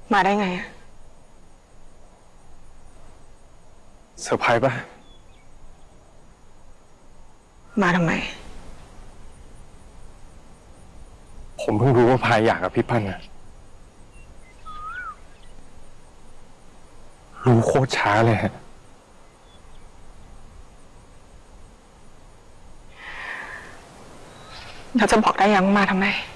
มาได้ไงเซอร์ไพรส์ป่ะมาทำไมผมเพิ่งรู้ว่าพายอยากกับพี่ปั้นนะรู้โคตรช้าเลยฮะเราจะบอกได้ยังมาทำไม